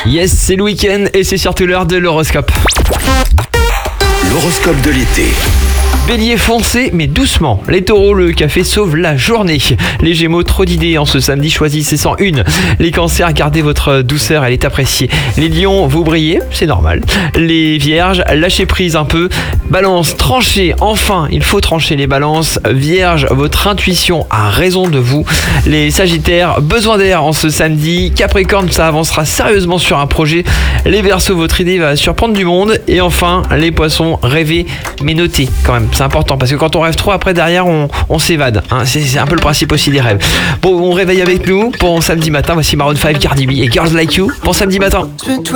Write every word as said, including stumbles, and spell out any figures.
Yes, c'est le week-end et c'est surtout l'heure de l'horoscope. L'horoscope de l'été. Bélier, foncez mais doucement. Les taureaux, le café sauve la journée. Les gémeaux, trop d'idées en ce samedi, choisissez sans une. Les cancers, gardez votre douceur, elle est appréciée. Les lions, vous brillez, c'est normal. Les vierges, lâchez prise un peu. Balance, tranchez, enfin, il faut trancher les balances. Vierge, votre intuition a raison de vous. Les sagittaires, besoin d'air en ce samedi. Capricorne, ça avancera sérieusement sur un projet. Les verseaux, votre idée va surprendre du monde. Et enfin, les poissons, rêvez mais notez quand même. C'est important parce que quand on rêve trop, après derrière on, on s'évade. Hein. C'est, c'est un peu le principe aussi des rêves. Bon, on réveille avec nous pour samedi matin. Voici Maroon cinq, Cardi B et Girls Like You pour samedi matin.